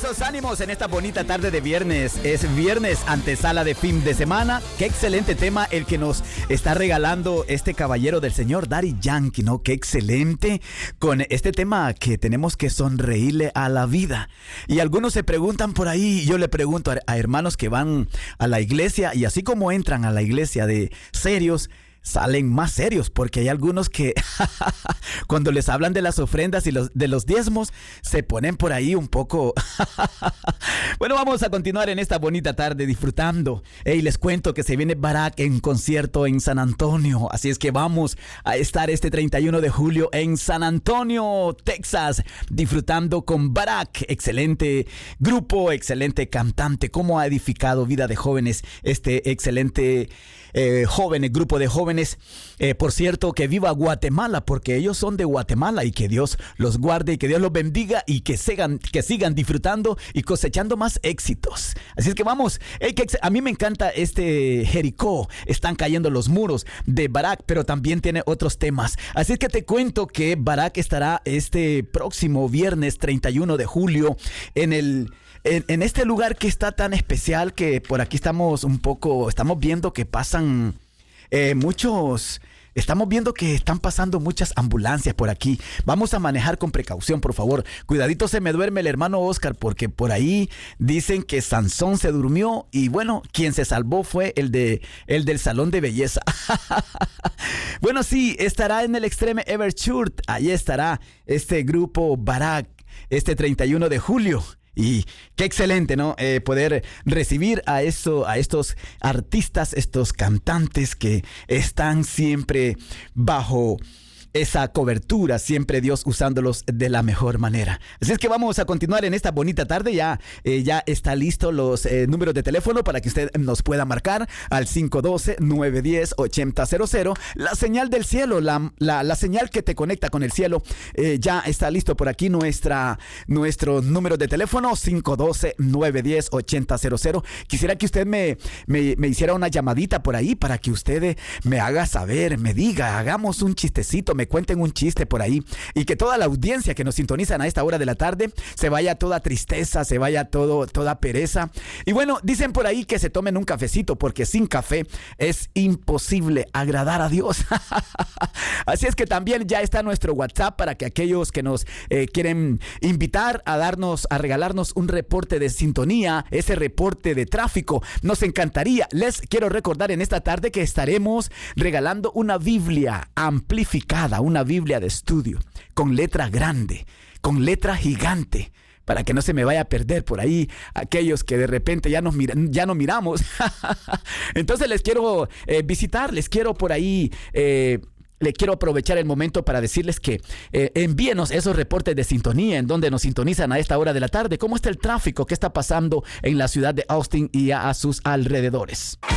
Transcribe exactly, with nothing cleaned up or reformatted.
Esos ánimos en esta bonita tarde de viernes. Es viernes, antesala de fin de semana. Qué excelente tema el que nos está regalando este caballero del señor Daddy Yankee, ¿no? Qué excelente con este tema que tenemos que sonreírle a la vida. Y algunos se preguntan por ahí, yo le pregunto a, a hermanos que van a la iglesia y así como entran a la iglesia de serios, salen más serios, porque hay algunos que cuando les hablan de las ofrendas y los, de los diezmos, se ponen por ahí un poco... Bueno, vamos a continuar en esta bonita tarde disfrutando. Y les cuento que se viene Barak en concierto en San Antonio, así es que vamos a estar este treinta y uno de julio en San Antonio, Texas, disfrutando con Barak. Excelente grupo, excelente cantante, cómo ha edificado vida de jóvenes este excelente eh, joven, grupo de jóvenes. Eh, por cierto, que viva Guatemala, porque ellos son de Guatemala, y que Dios los guarde y que Dios los bendiga y que sigan, que sigan disfrutando y cosechando más éxitos. Así es que vamos, eh, que a mí me encanta este Jericó, están cayendo los muros de Barak, pero también tiene otros temas. Así es que te cuento que Barak estará este próximo viernes treinta y uno de julio en el... En, en este lugar que está tan especial, que por aquí estamos un poco, estamos viendo que pasan eh, muchos, estamos viendo que están pasando muchas ambulancias por aquí. Vamos a manejar con precaución, por favor. Cuidadito, se me duerme el hermano Oscar, porque por ahí dicen que Sansón se durmió y bueno, quien se salvó fue el de el del salón de belleza. Bueno, sí, estará en el Extreme Ever Church. Ahí estará este grupo Barak este treinta y uno de julio. Y qué excelente, ¿no? Eh, poder recibir a, eso, a estos artistas, estos cantantes que están siempre bajo esa cobertura, siempre Dios usándolos de la mejor manera. Así es que vamos a continuar en esta bonita tarde. Ya, eh, ya está listo los eh, números de teléfono para que usted nos pueda marcar al cinco uno dos, nueve uno cero, ocho cero cero cero. La señal del cielo, la, la, la señal que te conecta con el cielo, eh, ya está listo por aquí nuestra, nuestro número de teléfono cinco uno dos, nueve uno cero, ocho cero cero cero. Quisiera que usted me, me, me hiciera una llamadita por ahí para que usted me haga saber, me diga, hagamos un chistecito, me cuenten un chiste por ahí, y que toda la audiencia que nos sintonizan a esta hora de la tarde se vaya toda tristeza, se vaya todo, toda pereza. Y bueno, dicen por ahí que se tomen un cafecito, porque sin café es imposible agradar a Dios. Así es que también ya está nuestro WhatsApp para que aquellos que nos eh, quieren invitar a darnos, a regalarnos un reporte de sintonía, ese reporte de tráfico, nos encantaría. Les quiero recordar en esta tarde que estaremos regalando una Biblia amplificada, una Biblia de estudio con letra grande, con letra gigante, para que no se me vaya a perder por ahí aquellos que de repente ya nos miran, ya no miramos. Entonces les quiero eh, visitar, les quiero por ahí eh, le quiero aprovechar el momento para decirles que eh, envíenos esos reportes de sintonía en donde nos sintonizan a esta hora de la tarde. ¿Cómo está el tráfico? ¿Qué está pasando en la ciudad de Austin y a, a sus alrededores?